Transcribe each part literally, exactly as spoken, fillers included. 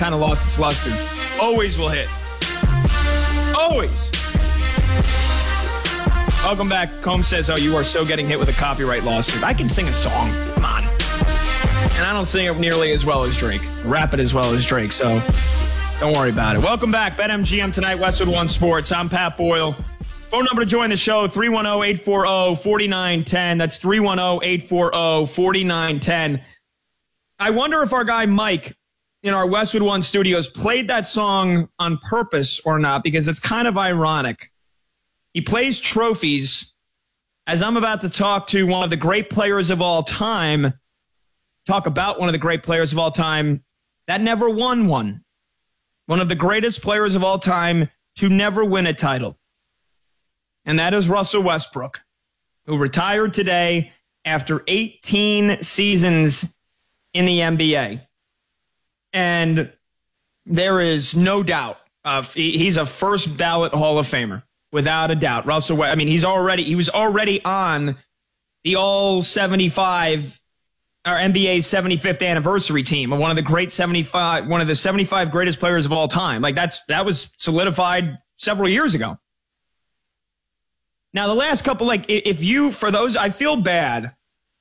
kind of lost its luster. Always will hit. Always. Welcome back. Combs says, oh, you are so getting hit with a copyright lawsuit. I can sing a song. Come on. And I don't sing it nearly as well as Drake. Rap it as well as Drake, so don't worry about it. Welcome back. BetMGM tonight, Westwood One Sports. I'm Pat Boyle. Phone number to join the show, three one zero, eight four zero, four nine one zero. That's three one zero, eight four zero, four nine one zero. I wonder if our guy Mike in our Westwood One studios played that song on purpose or not, because it's kind of ironic. He plays trophies as I'm about to talk to one of the great players of all time, talk about one of the great players of all time that never won one. One of the greatest players of all time to never win a title. And that is Russell Westbrook, who retired today after eighteen seasons in the N B A. And there is no doubt of he's a first ballot Hall of Famer, without a doubt. Russell, I mean, he's already he was already on the all seventy-five, our N B A's seventy-fifth anniversary team, of one of the great seventy-five, one of the seventy-five greatest players of all time. Like that's that was solidified several years ago. Now, the last couple, like if you, for those, I feel bad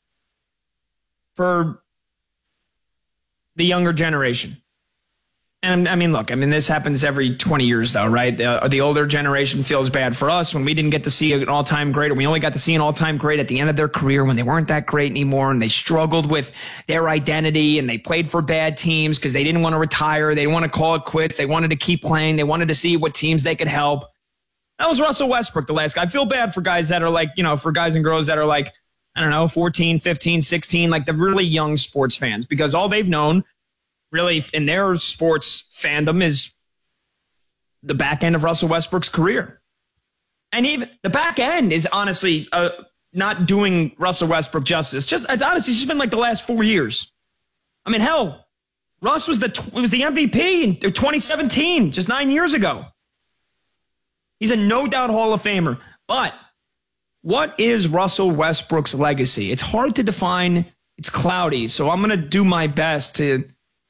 for the younger generation. And I mean, look, I mean, this happens every twenty years, though, right? The, the older generation feels bad for us when we didn't get to see an all-time great, or we only got to see an all-time great at the end of their career when they weren't that great anymore, and they struggled with their identity, and they played for bad teams because they didn't want to retire. They didn't want to call it quits. They wanted to keep playing. They wanted to see what teams they could help. That was Russell Westbrook, the last guy. I feel bad for guys that are like, you know, for guys and girls that are like, I don't know, fourteen, fifteen, sixteen, like the really young sports fans, because all they've known really in their sports fandom is the back end of Russell Westbrook's career. And even the back end is honestly uh, not doing Russell Westbrook justice. Just it's honestly just been like the last four years. I mean, hell, Russ was the was the M V P in twenty seventeen, just nine years ago. He's a no-doubt Hall of Famer. But what is Russell Westbrook's legacy? It's hard to define. It's cloudy. So I'm going to do my best to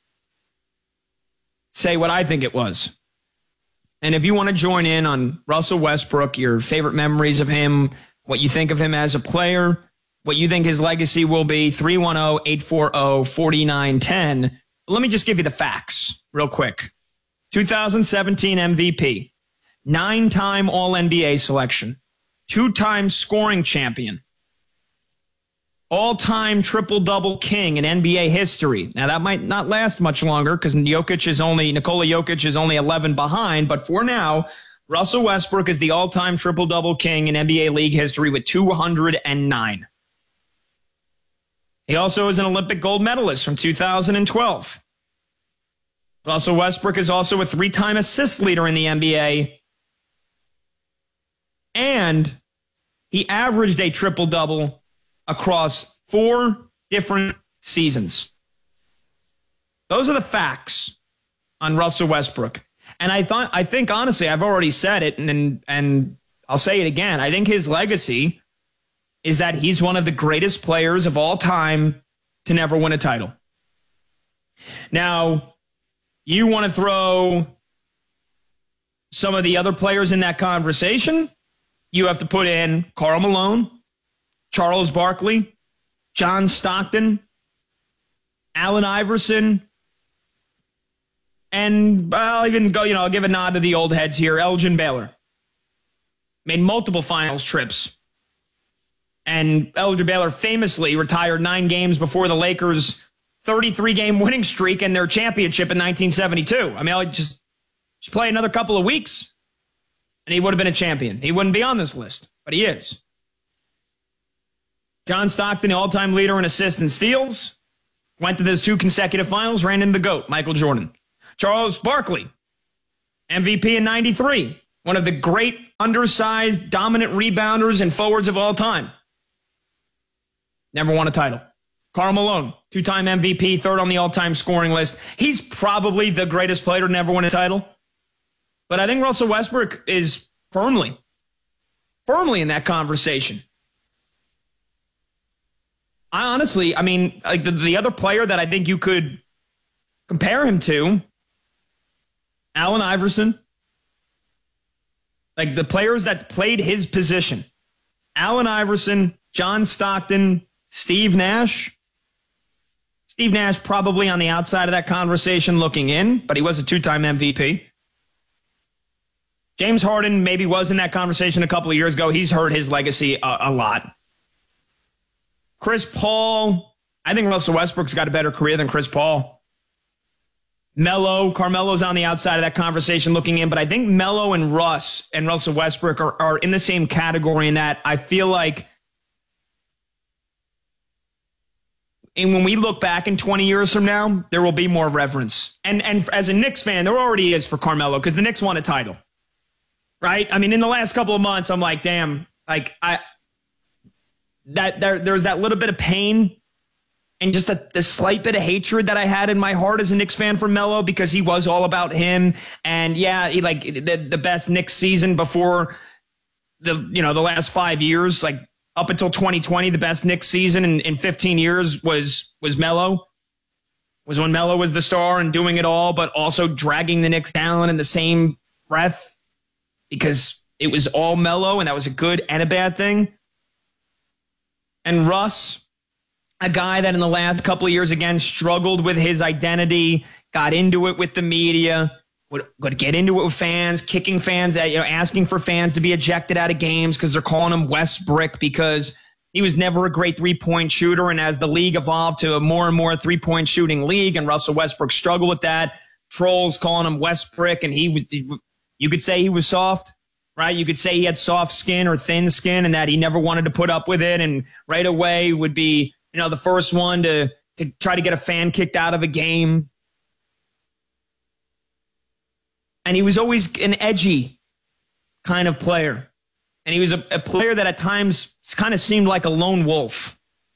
say what I think it was. And if you want to join in on Russell Westbrook, your favorite memories of him, what you think of him as a player, what you think his legacy will be, three one zero, eight four zero, four nine one zero. Let me just give you the facts real quick. two thousand seventeen M V P, nine-time All N B A selection, two-time scoring champion, all-time triple-double king in N B A history. Now, that might not last much longer because Jokic is only, Nikola Jokic is only eleven behind, but for now, Russell Westbrook is the all-time triple-double king in N B A league history with two hundred nine. He also is an Olympic gold medalist from two thousand twelve. Russell Westbrook is also a three-time assist leader in the N B A. And he averaged a triple-double across four different seasons. Those are the facts on Russell Westbrook. And I thought, I think, honestly, I've already said it, and, and I'll say it again. I think his legacy is that he's one of the greatest players of all time to never win a title. Now, you want to throw some of the other players in that conversation? You have to put in Karl Malone, Charles Barkley, John Stockton, Allen Iverson, and I'll even go, you know, I'll give a nod to the old heads here. Elgin Baylor made multiple finals trips. And Elgin Baylor famously retired nine games before the Lakers' thirty-three game winning streak and their championship in nineteen seventy-two. I mean, I'll just, just play another couple of weeks, and he would have been a champion. He wouldn't be on this list, but he is. John Stockton, the all-time leader in assists and steals, went to those two consecutive finals, ran into the GOAT, Michael Jordan. Charles Barkley, M V P in ninety-three, one of the great undersized, dominant rebounders and forwards of all time. Never won a title. Karl Malone, two-time M V P, third on the all-time scoring list. He's probably the greatest player to never win a title. But I think Russell Westbrook is firmly, firmly in that conversation. I honestly, I mean, like the, the other player that I think you could compare him to Allen Iverson, like the players that played his position, Allen Iverson, John Stockton, Steve Nash. Steve Nash probably on the outside of that conversation looking in, but he was a two-time M V P. James Harden maybe was in that conversation a couple of years ago. He's hurt his legacy a, a lot. Chris Paul, I think Russell Westbrook's got a better career than Chris Paul. Melo, Carmelo's on the outside of that conversation looking in, but I think Melo and Russ and Russell Westbrook are, are in the same category in that I feel like and when we look back in twenty years from now, there will be more reverence. And and as a Knicks fan, there already is for Carmelo because the Knicks won a title. Right? I mean, in the last couple of months, I'm like, damn, like I that there there's that little bit of pain and just a, the slight bit of hatred that I had in my heart as a Knicks fan for Melo because he was all about him. And yeah, he like the, the best Knicks season before the you know the last five years, like up until twenty twenty, the best Knicks season in, in fifteen years was was Melo. Was when Melo was the star and doing it all, but also dragging the Knicks down in the same breath because it was all Melo and that was a good and a bad thing. And Russ, a guy that in the last couple of years, again, struggled with his identity, got into it with the media, would, would get into it with fans, kicking fans, you know, asking for fans to be ejected out of games because they're calling him Westbrick because he was never a great three-point shooter. And as the league evolved to a more and more three-point shooting league, and Russell Westbrook struggled with that, trolls calling him Westbrick, and he was, you could say he was soft. Right? You could say he had soft skin or thin skin and that he never wanted to put up with it and right away would be, you know, the first one to, to try to get a fan kicked out of a game. And he was always an edgy kind of player. And he was a, a player that at times kind of seemed like a lone wolf.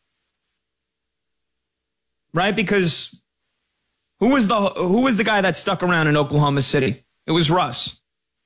Right? Because who was the who was the guy that stuck around in Oklahoma City? It was Russ.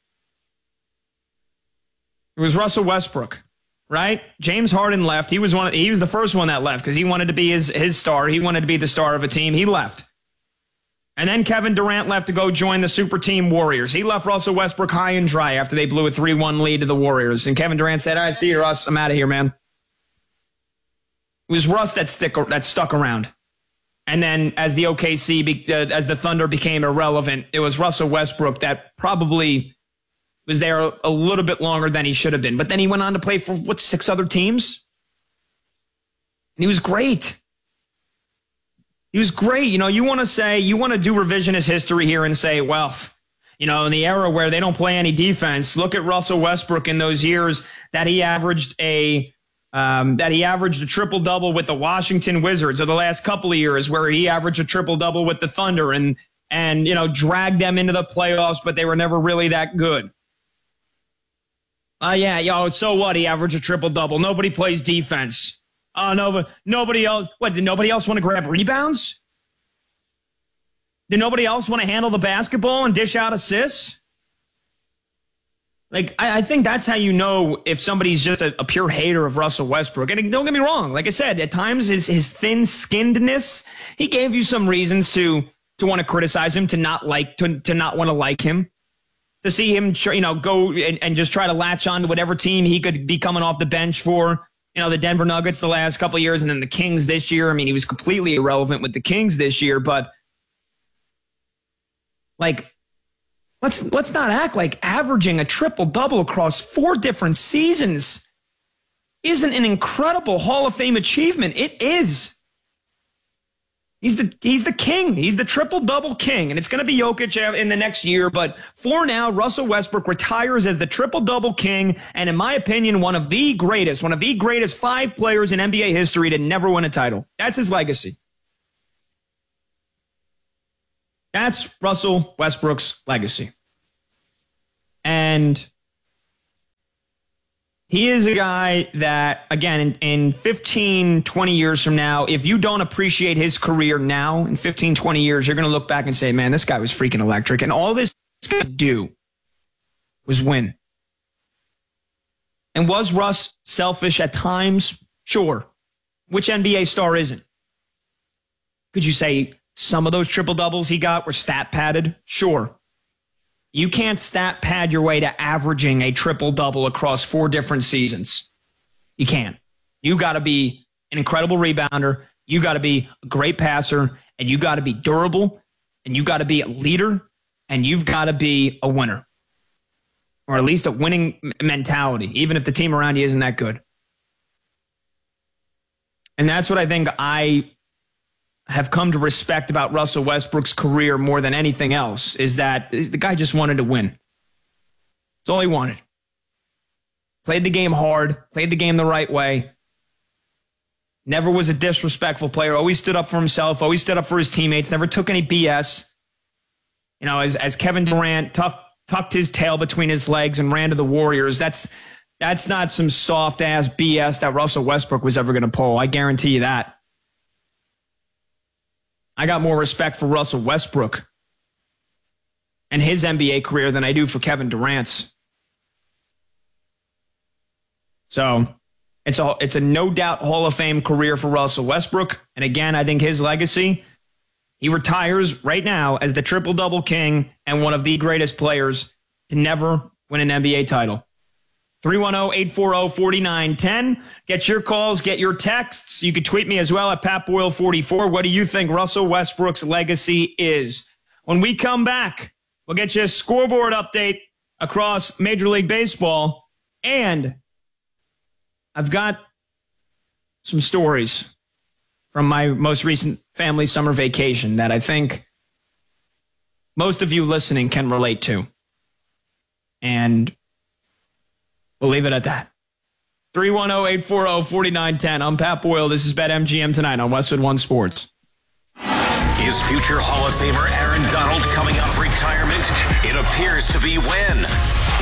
It was Russell Westbrook, right? James Harden left. He was one. He was the first one that left because he wanted to be his, his star. He wanted to be the star of a team. He left. And then Kevin Durant left to go join the super team Warriors. He left Russell Westbrook high and dry after they blew a three one lead to the Warriors. And Kevin Durant said, all right, see you, Russ. I'm out of here, man. It was Russ that, stick, that stuck around. And then as the O K C, be, uh, as the Thunder became irrelevant, it was Russell Westbrook that probably was there a, a little bit longer than he should have been. But then he went on to play for, what, six other teams? And he was great. He was great. You know, you want to say, you want to do revisionist history here and say, well, you know, in the era where they don't play any defense, look at Russell Westbrook in those years that he averaged a um, that he averaged a triple-double with the Washington Wizards, or the last couple of years where he averaged a triple-double with the Thunder and, and you know, dragged them into the playoffs, but they were never really that good. Oh, uh, yeah, yo, so what? He averaged a triple-double. Nobody plays defense. Oh, no, nobody else. What, did nobody else want to grab rebounds? Did nobody else want to handle the basketball and dish out assists? Like, I, I think that's how you know if somebody's just a, a pure hater of Russell Westbrook. And don't get me wrong. Like I said, at times his, his thin-skinnedness, he gave you some reasons to, to want to criticize him, to not like, to, to not want to like him. To see him, you know, go and, and just try to latch on to whatever team he could be coming off the bench for. You know, the Denver Nuggets the last couple of years and then the Kings this year. I mean, he was completely irrelevant with the Kings this year, but like, let's let's not act like averaging a triple-double across four different seasons isn't an incredible Hall of Fame achievement. It is. He's the he's the king. He's the triple-double king. And it's going to be Jokic in the next year. But for now, Russell Westbrook retires as the triple-double king. And in my opinion, one of the greatest, one of the greatest five players in N B A history to never win a title. That's his legacy. That's Russell Westbrook's legacy. And he is a guy that, again, in, in fifteen, twenty years from now, if you don't appreciate his career now, in fifteen, twenty years, you're going to look back and say, man, this guy was freaking electric. And all this guy could do was win. And was Russ selfish at times? Sure. Which N B A star isn't? Could you say some of those triple-doubles he got were stat padded? Sure. You can't stat pad your way to averaging a triple-double across four different seasons. You can't. You got to be an incredible rebounder. You got to be a great passer, and you got to be durable, and you got to be a leader, and you've got to be a winner, or at least a winning mentality, even if the team around you isn't that good. And that's what I think I have come to respect about Russell Westbrook's career more than anything else, is that the guy just wanted to win. That's all he wanted. Played the game hard, played the game the right way. Never was a disrespectful player, always stood up for himself, always stood up for his teammates, never took any B S. You know, as, as Kevin Durant tucked, tucked his tail between his legs and ran to the Warriors, that's that's not some soft-ass B S that Russell Westbrook was ever going to pull. I guarantee you that. I got more respect for Russell Westbrook and his N B A career than I do for Kevin Durant's. So it's a, it's a no-doubt Hall of Fame career for Russell Westbrook. And again, I think his legacy, he retires right now as the triple-double king and one of the greatest players to never win an N B A title. three one zero, eight four zero, four nine one zero. Get your calls, get your texts. You can tweet me as well at Pat Boyle forty-four. What do you think Russell Westbrook's legacy is? When we come back, we'll get you a scoreboard update across Major League Baseball. And I've got some stories from my most recent family summer vacation that I think most of you listening can relate to. And we'll leave it at that. three one zero, eight four zero, four nine one zero. I'm Pat Boyle. This is BetMGM tonight on Westwood One Sports. Is future Hall of Famer Aaron Donald coming out of retirement? It appears to be when.